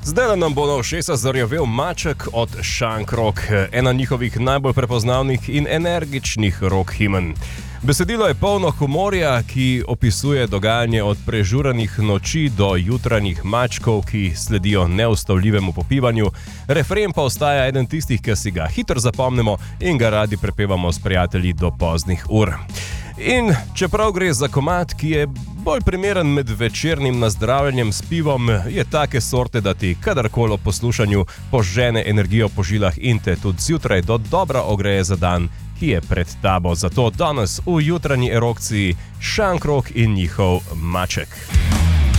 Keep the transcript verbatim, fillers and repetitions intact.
Zdaj nam bo na ušesa zarjavel Maček od Shankrok, ena njihovih najbolj prepoznavnih in energičnih rock himen. Besedilo je polno humorja, ki opisuje dogajanje od prežuranih noči do jutranjih mačkov, ki sledijo neustavljivemu popivanju. Refren pa ostaja eden tistih, ki si ga hitro zapomnimo in ga radi prepevamo s prijatelji do poznih ur. In čeprav gre za komad, ki je bolj primeren med večernim nazdravljanjem s pivom, je take sorte, da ti kadarkoli ob poslušanju požene energijo po žilah in te tudi zjutraj do dobra ogreje za dan, ki je pred tabo. Zato danes v jutranji erokciji Shankrok in njihov Maček.